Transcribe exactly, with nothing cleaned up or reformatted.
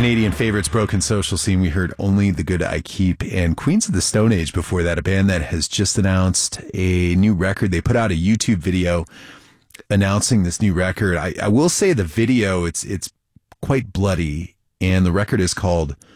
Canadian favorites, Broken Social Scene. We heard Only the Good I Keep, and Queens of the Stone Age before that, a band that has just announced a new record. They put out a YouTube video announcing this new record. I, I will say the video, it's it's quite bloody, and the record is called